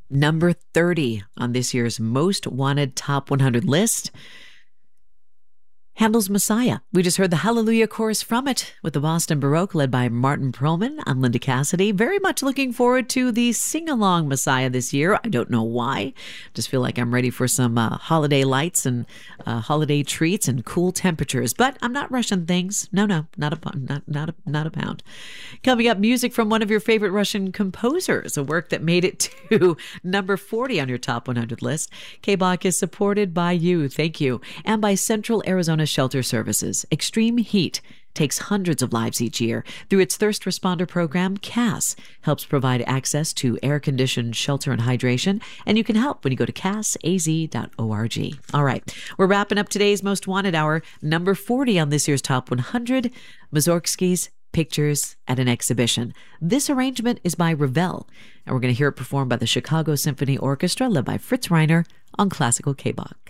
Number 30 on this year's Most Wanted Top 100 list, Handel's Messiah. We just heard the Hallelujah chorus from it with the Boston Baroque led by Martin Perlman. I'm Linda Cassidy. Very much looking forward to the sing-along Messiah this year. I don't know why. Just feel like I'm ready for some holiday lights and holiday treats and cool temperatures. But I'm not rushing things. No, not a pound. Coming up, music from one of your favorite Russian composers, a work that made it to number 40 on your top 100 list. KBOK is supported by you. Thank you. And by Central Arizona Shelter Services. Extreme heat takes hundreds of lives each year. Through its first responder program, CAS helps provide access to air-conditioned shelter and hydration, and you can help when you go to casaz.org. All right, we're wrapping up today's Most Wanted Hour. Number 40 on this year's Top 100, Mussorgsky's Pictures at an Exhibition. This arrangement is by Ravel, and we're going to hear it performed by the Chicago Symphony Orchestra led by Fritz Reiner on Classical KBOK.